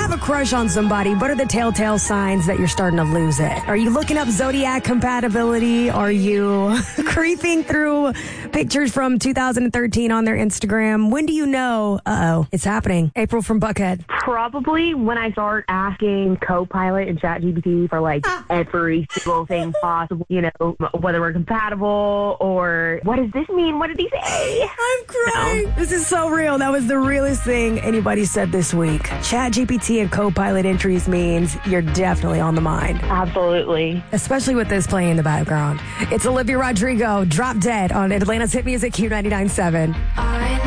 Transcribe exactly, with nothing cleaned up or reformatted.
have a crush on somebody, what are the telltale signs that you're starting to lose it? Are you looking up zodiac compatibility? Are you creeping through pictures from two thousand thirteen on their Instagram? When do you know, uh-oh, it's happening? April from Buckhead. Probably when I start asking Copilot and ChatGPT for like ah. every single thing possible, you know, whether we're compatible or what does this mean? What did he say? I'm crying. No. This is so real. That was the realest thing anybody said this week. ChatGPT and Copilot entries means you're definitely on the mind. Absolutely. Especially with this playing in the background. It's Olivia Rodrigo, Drop Dead on Atlanta's Hit Music Q ninety-nine point seven.